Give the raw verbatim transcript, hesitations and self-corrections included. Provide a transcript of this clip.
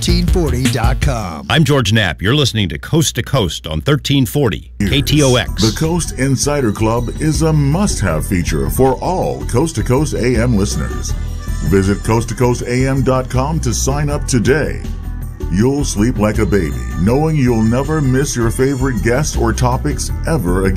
thirteen forty dot com. I'm George Knapp. You're listening to Coast to Coast on thirteen forty K T O X. The Coast Insider Club is a must-have feature for all Coast to Coast A M listeners. Visit coast to coast a m dot com to sign up today. You'll sleep like a baby, knowing you'll never miss your favorite guests or topics ever again.